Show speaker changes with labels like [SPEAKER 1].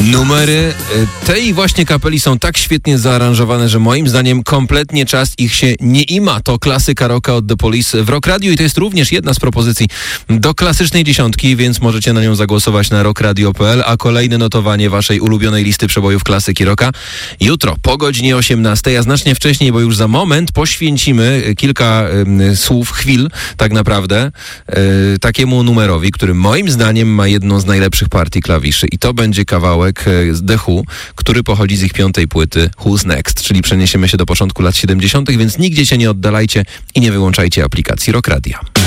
[SPEAKER 1] Numery tej właśnie kapeli są tak świetnie zaaranżowane, że moim zdaniem kompletnie czas ich się nie ima. To klasyka rocka od The Police w Rock Radio i to jest również jedna z propozycji do klasycznej dziesiątki, więc możecie na nią zagłosować na rockradio.pl, a kolejne notowanie waszej ulubionej listy przebojów klasyki rocka jutro po godzinie 18, a znacznie wcześniej, bo już za moment poświęcimy kilka słów, chwil tak naprawdę takiemu numerowi, który moim zdaniem ma jedną z najlepszych partii klawiszy i to będzie kawałek z The Who, który pochodzi z ich 5. płyty Who's Next, czyli przeniesiemy się do początku lat 70., więc nigdzie się nie oddalajcie i nie wyłączajcie aplikacji Rock Radia.